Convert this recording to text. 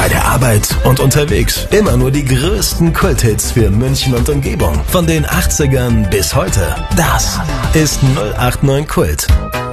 bei der Arbeit und unterwegs. Immer nur die größten Kulthits für München und Umgebung. Von den 80ern bis heute. Das ist 089 Kult.